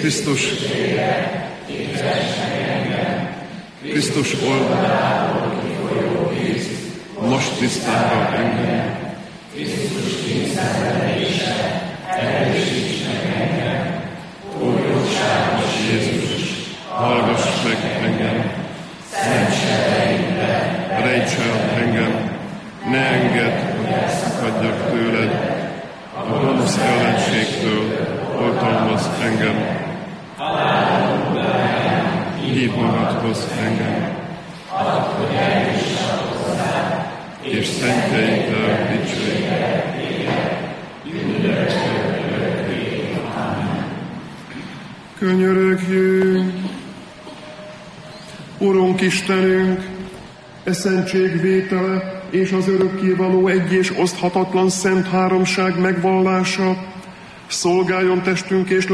Krisztus, Krisztus oldaláról kifolyó víz, most tisztára engem. Krisztus kényszenvedése, erősíts meg engem. Ó, jóságos Jézus, hallgass meg engem. Szent sebeinkbe, rejts el engem. Ne engedd, hogy elszakadjak tőled. A gonosz ellenségtől oltalmazz engem. Hívd magadhoz engem. Add, hogy eljussak hozzá, és szentjeiddel dicsőjétek téged. Könyörögjünk! Urunk Istenünk, e szentségvétele és az örökkévaló egy és oszthatatlan szent háromság megvallása szolgáljon testünk és